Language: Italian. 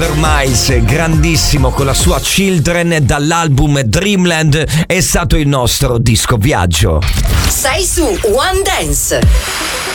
Albert Miles, grandissimo, con la sua Children dall'album Dreamland, è stato il nostro disco viaggio. Sei su One Dance.